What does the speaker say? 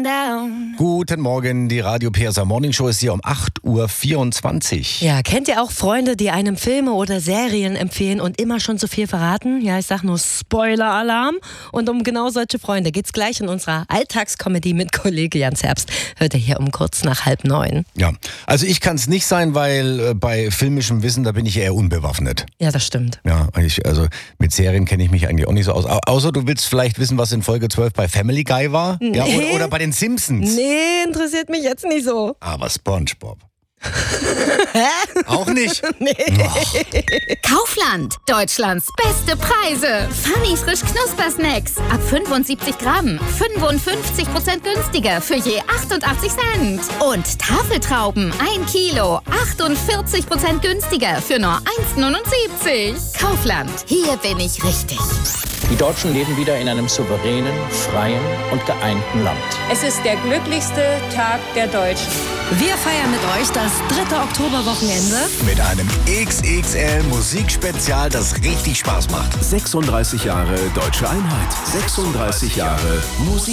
down. Guten Morgen, die Radio PSA Morning Show ist hier um 8.24 Uhr. Ja, kennt ihr auch Freunde, die einem Filme oder Serien empfehlen und immer schon so viel verraten? Ja, ich sag nur Spoiler-Alarm. Und um genau solche Freunde geht's gleich in unserer Alltagskomödie mit Kollege Jans Herbst. Hört ihr hier um kurz nach 8:30. Ja, also ich kann es nicht sein, weil bei filmischem Wissen, da bin ich eher unbewaffnet. Ja, das stimmt. Ja, also mit Serien kenne ich mich eigentlich auch nicht so aus. Außer du willst vielleicht wissen, was in Folge 12 bei Family Guy war? Nee. Ja, oder bei den Simpsons. Nee, interessiert mich jetzt nicht so. Aber SpongeBob. Hä? Auch nicht? Nee. Kaufland, Deutschlands beste Preise. Funny frisch Knuspersnacks ab 75 Gramm, 55% günstiger für je 88 Cent. Und Tafeltrauben 1 Kilo, 48% günstiger für nur 1,79. Kaufland, hier bin ich richtig. Die Deutschen leben wieder in einem souveränen, freien und geeinten Land. Es ist der glücklichste Tag der Deutschen. Wir feiern mit euch das 3. Oktoberwochenende. Mit einem XXL-Musikspezial, das richtig Spaß macht. 36 Jahre Deutsche Einheit. 36 Jahre Musik.